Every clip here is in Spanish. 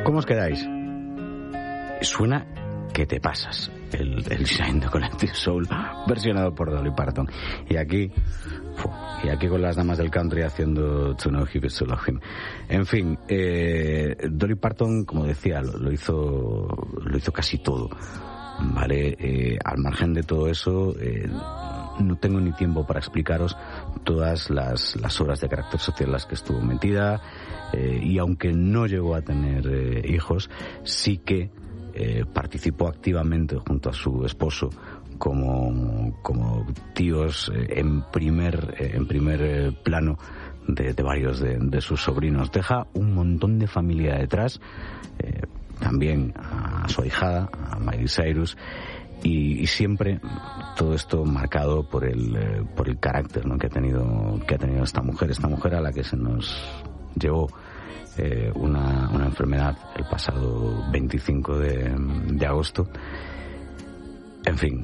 ¿Cómo os quedáis? Suena que te pasas. El Shine the Collective Soul versionado por Dolly Parton. Y aquí con las damas del country haciendo To Know He Is To Love Him. En fin, Dolly Parton, como decía, lo hizo casi todo, ¿vale? Al margen de todo eso, no tengo ni tiempo para explicaros todas las obras de carácter social en las que estuvo metida, y aunque no llegó a tener hijos, sí que participó activamente junto a su esposo como tíos en primer plano de varios de sus sobrinos. Deja un montón de familia detrás, también a su ahijada, a Miley Cyrus, y siempre todo esto marcado por el carácter, ¿no?, que ha tenido esta mujer a la que se nos llevó una enfermedad el pasado 25 de agosto. En fin,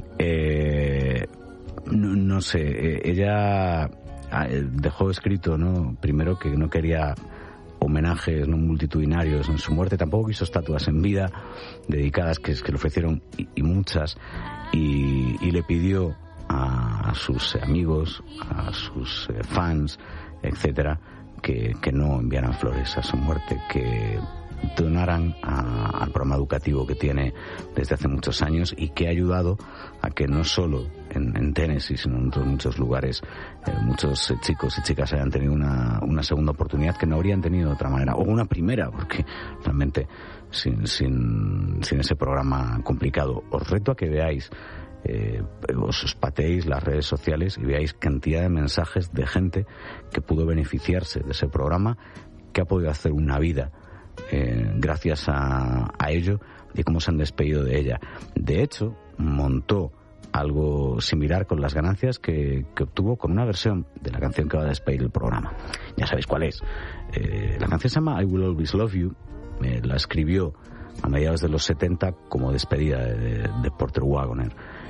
no sé, ella dejó escrito, ¿no?, primero que no quería homenajes no multitudinarios en su muerte, tampoco quiso estatuas en vida dedicadas, que le ofrecieron y muchas, y le pidió a sus amigos, a sus fans, etcétera, que no enviaran flores a su muerte, que donaran al programa educativo que tiene desde hace muchos años y que ha ayudado a que no solo en Tennessee, sino en otros muchos lugares, muchos chicos y chicas hayan tenido una segunda oportunidad que no habrían tenido de otra manera, o una primera, porque realmente sin ese programa complicado. Os reto a que veáis, os pateéis las redes sociales y veáis cantidad de mensajes de gente que pudo beneficiarse de ese programa, que ha podido hacer una vida gracias a ello, y cómo se han despedido de ella. De hecho, montó algo similar con las ganancias que obtuvo con una versión de la canción que va a despedir el programa. Ya sabéis cuál es. La canción se llama I Will Always Love You. La escribió a mediados de los 70 como despedida de Porter Wagoner.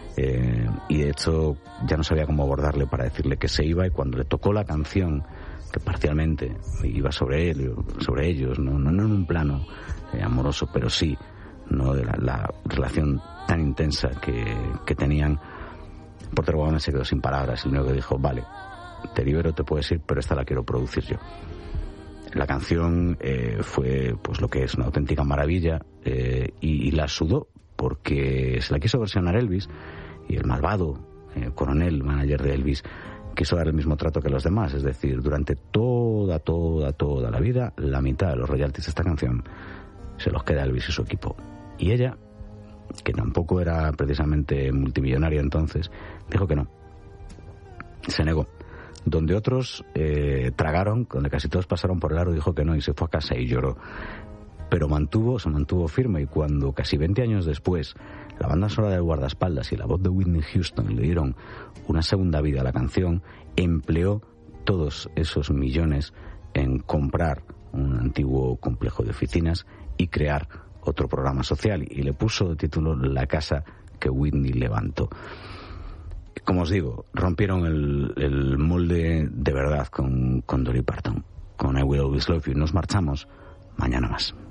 Y de hecho ya no sabía cómo abordarle para decirle que se iba, y cuando le tocó la canción, que parcialmente iba sobre ellos, no en un plano amoroso, pero sí, no de la relación tan intensa que tenían, Porter Wagoner se quedó sin palabras y lo único que dijo: vale, te libero, te puedes ir, pero esta la quiero producir yo. La canción fue pues lo que es, una auténtica maravilla, y la sudó porque se la quiso versionar Elvis, y el malvado coronel, manager de Elvis, quiso dar el mismo trato que los demás, es decir, durante toda la vida, la mitad de los royalties de esta canción se los queda Elvis y su equipo. Y ella, que tampoco era precisamente multimillonaria entonces, dijo que no. Se negó. Donde otros tragaron, donde casi todos pasaron por el aro, dijo que no y se fue a casa y lloró. Pero se mantuvo firme, y cuando casi 20 años después la banda sonora del guardaespaldas y la voz de Whitney Houston le dieron una segunda vida a la canción, empleó todos esos millones en comprar un antiguo complejo de oficinas y crear otro programa social, y le puso de título La casa que Whitney levantó. Como os digo, rompieron el molde de verdad con Dolly Parton, con I Will Always Love You. Nos marchamos mañana más.